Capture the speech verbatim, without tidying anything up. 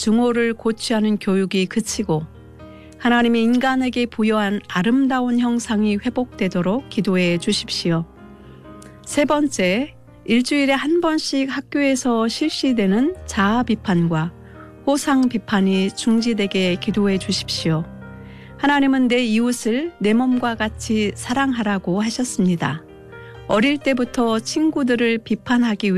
증오를 고취하는 교육이 그치고 하나님이 인간에게 부여한 아름다운 형상이 회복되도록 기도해 주십시오. 세 번째, 일주일에 한 번씩 학교에서 실시되는 자아 비판과 호상 비판이 중지되게 기도해 주십시오. 하나님은 내 이웃을 내 몸과 같이 사랑하라고 하셨습니다. 어릴 때부터 친구들을 비판하기